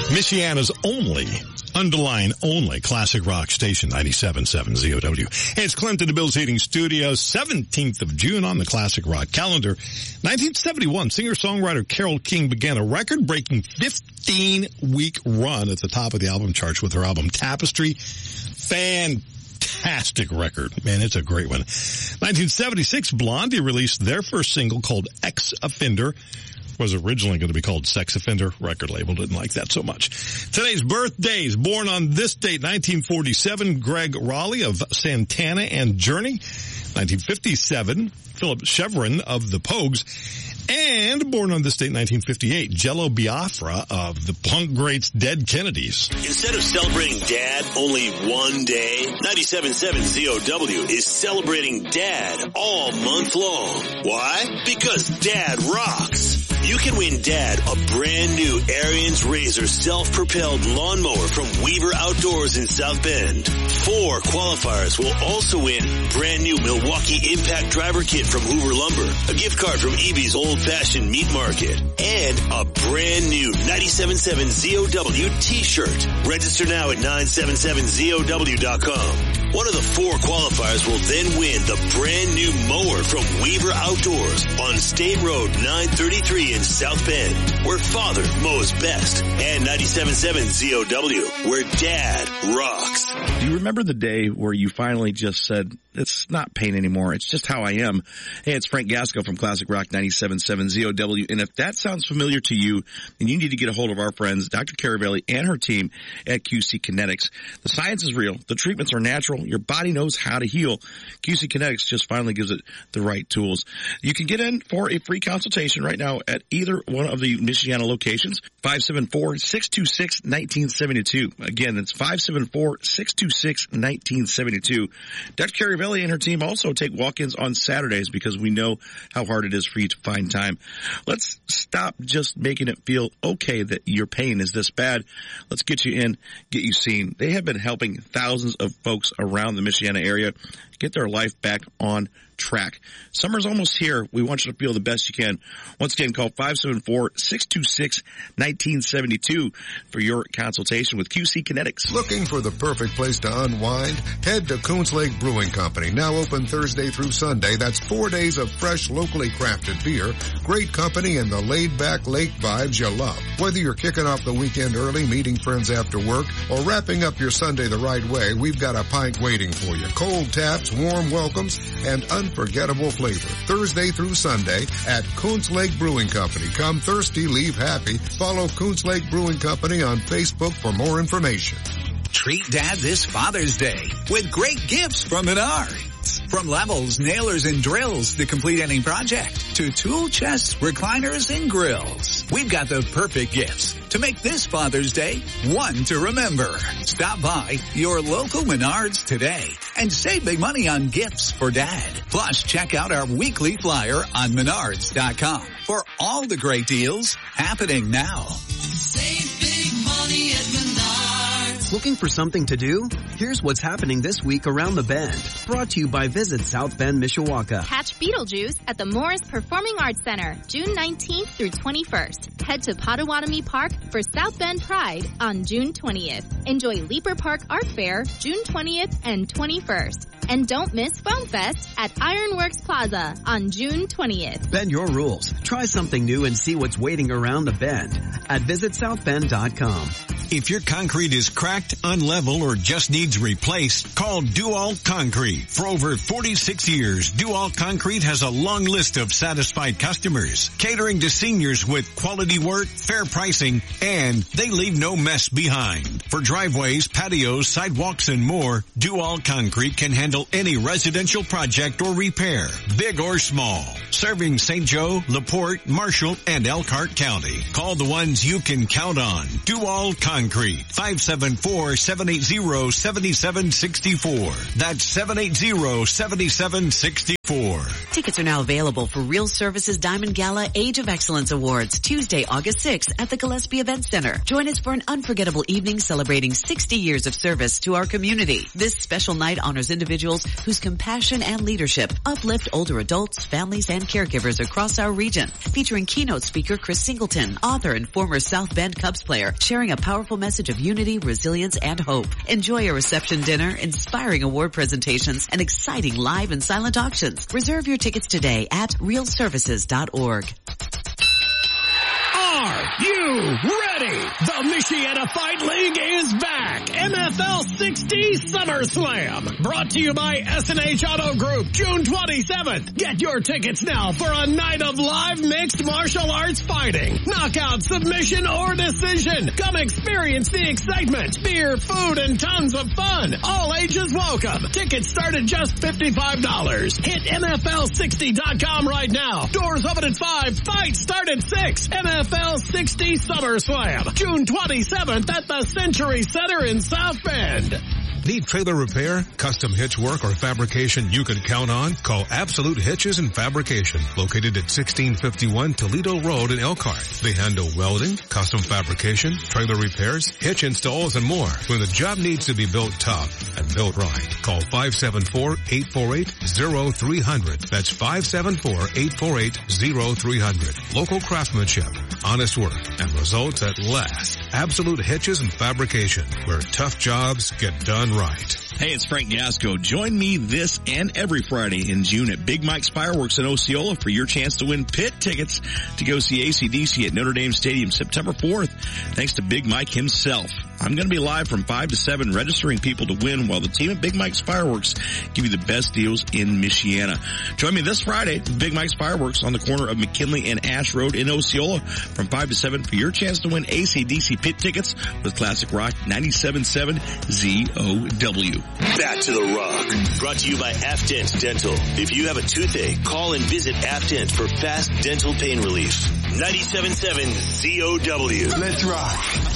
Michiana's only, underline only, classic rock station, 97.7 ZOW. Hey, it's Clint in the Bill's Heating Studio, 17th of June on the classic rock calendar. 1971, singer-songwriter Carole King began a record-breaking 15-week run at the top of the album charts with her album Tapestry. Fantastic record. Man, it's a great one. 1976, Blondie released their first single called Ex-Offender. Was originally going to be called Sex Offender. Record label didn't like that so much. Today's birthdays. Born on this date, 1947, Greg Raleigh of Santana and Journey. 1957, Philip Chevron of the Pogues. And born on this date, 1958, Jello Biafra of the punk greats Dead Kennedys. Instead of celebrating Dad only one day, 97.7 ZOW is celebrating Dad all month long. Why? Because Dad rocks. You can win Dad a brand new Ariens Razor self-propelled lawnmower from Weaver Outdoors in South Bend. 4 qualifiers will also win brand new Milwaukee Impact Driver Kit from Hoover Lumber, a gift card from EB's Old Fashioned Meat Market, and a brand new 97.7 ZOW t-shirt. Register now at 977ZOW.com. One of the 4 qualifiers will then win the brand new mower from Weaver Outdoors on State Road 933 in South Bend, where Father mows best, and 97.7 ZOW, where Dad rocks. Do you remember the day where you finally just said, it's not pain anymore, it's just how I am? Hey, it's Frank Gasco from Classic Rock 97.7 ZOW, and if that sounds familiar to you, then you need to get a hold of our friends, Dr. Caravelli and her team at QC Kinetics. The science is real, the treatments are natural, your body knows how to heal. QC Kinetics just finally gives it the right tools. You can get in for a free consultation right now at either one of the Michiana locations, 574-626-1972. Again, that's 574-626-1972. Dr. Caravelli and her team also take walk-ins on Saturdays because we know how hard it is for you to find time. Let's stop just making it feel okay that your pain is this bad. Let's get you in, get you seen. They have been helping thousands of folks around the Michiana area get their life back on track. Summer's almost here. We want you to feel the best you can. Once again, call 574-626-1972 for your consultation with QC Kinetics. Looking for the perfect place to unwind? Head to Coons Lake Brewing Company, now open Thursday through Sunday. That's 4 days of fresh, locally crafted beer, great company, and the laid-back lake vibes you love. Whether you're kicking off the weekend early, meeting friends after work, or wrapping up your Sunday the right way, we've got a pint waiting for you. Cold taps, warm welcomes, and unforgettable flavor. Thursday through Sunday at Coons Lake Brewing Company. Come thirsty, leave happy. Follow Coons Lake Brewing Company on Facebook for more information. Treat Dad this Father's Day with great gifts from Menards. From levels, nailers, and drills to complete any project, to tool chests, recliners, and grills. We've got the perfect gifts to make this Father's Day one to remember. Stop by your local Menards today and save big money on gifts for Dad. Plus, check out our weekly flyer on Menards.com for all the great deals happening now. Save big money at Menards. Looking for something to do? Here's what's happening this week around the Bend. Brought to you by Visit South Bend, Mishawaka. Catch Beetlejuice at the Morris Performing Arts Center, June 19th through 21st. Head to Potawatomi Park for South Bend Pride on June 20th. Enjoy Leaper Park Art Fair, June 20th and 21st. And don't miss Foam Fest at Ironworks Plaza on June 20th. Bend your rules. Try something new and see what's waiting around the Bend at visitsouthbend.com. If your concrete is cracked, unlevel, or just needs replaced, call DuAll Concrete. For over 46 years, DuAll Concrete has a long list of satisfied customers, catering to seniors with quality work, fair pricing, and they leave no mess behind. For driveways, patios, sidewalks, and more, DuAll Concrete can handle any residential project or repair, big or small. Serving St. Joe, LaPorte, Marshall, and Elkhart County. Call the ones you can count on. DuAll Concrete. 574-780-7764. That's 780-7764. more. Tickets are now available for Real Services Diamond Gala Age of Excellence Awards, Tuesday, August 6th at the Gillespie Event Center. Join us for an unforgettable evening celebrating 60 years of service to our community. This special night honors individuals whose compassion and leadership uplift older adults, families, and caregivers across our region. Featuring keynote speaker Chris Singleton, author and former South Bend Cubs player, sharing a powerful message of unity, resilience, and hope. Enjoy a reception dinner, inspiring award presentations, and exciting live and silent auctions. Reserve your tickets today at realservices.org. Are you ready? The Michiana Fight League is back. MFL 60 SummerSlam. Brought to you by S&H Auto Group, June 27th. Get your tickets now for a night of live mixed martial arts fighting. Knockout, submission, or decision. Come experience the excitement. Beer, food, and tons of fun. All ages welcome. Tickets start at just $55. Hit MFL60.com right now. Doors open at 5. Fights start at 6. MFL 60 SummerSlam, June 27th at the Century Center in South Bend. Need trailer repair, custom hitch work, or fabrication you can count on? Call Absolute Hitches and Fabrication, located at 1651 Toledo Road in Elkhart. They handle welding, custom fabrication, trailer repairs, hitch installs, and more. When the job needs to be built tough and built right, call 574-848-0300. That's 574-848-0300. Local craftsmanship, honest work, and results at last. Absolute Hitches and Fabrication, where tough jobs get done right. Hey, it's Frank Gasco. Join me this and every Friday in June at Big Mike's Fireworks in Osceola for your chance to win pit tickets to go see AC/DC at Notre Dame Stadium September 4th, thanks to Big Mike himself. I'm going to be live from 5 to 7 registering people to win while the team at Big Mike's Fireworks give you the best deals in Michiana. Join me this Friday at Big Mike's Fireworks on the corner of McKinley and Ash Road in Osceola from 5 to 7 for your chance to win AC/DC pit tickets with Classic Rock 97.7 ZOW. Back to the Rock. Brought to you by Afdent Dental. If you have a toothache, call and visit Afdent for fast dental pain relief. 97.7 ZOW. Let's rock.